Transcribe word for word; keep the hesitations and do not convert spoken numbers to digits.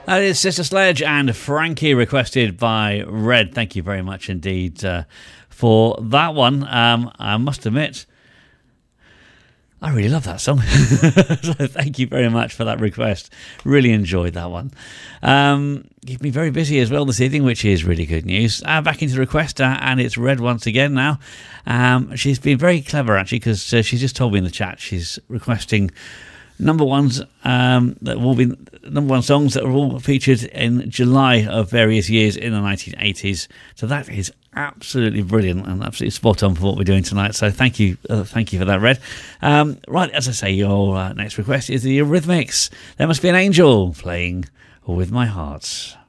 That is Sister Sledge and Frankie, requested by Red. Thank you very much indeed uh, for that one. Um, I must admit, I really love that song. So thank you very much for that request. Really enjoyed that one. Um, keep me very busy as well this evening, which is really good news. Uh, back into the request, uh, and it's Red once again now. Um, she's been very clever, actually, because uh, she just told me in the chat she's requesting number ones um, that will be number one songs that are all featured in July of various years in the nineteen eighties. So that is absolutely brilliant and absolutely spot on for what we're doing tonight. So thank you, uh, thank you for that, Red. Um, right, as I say, your uh, next request is the Eurythmics. There Must Be an Angel playing With My Heart.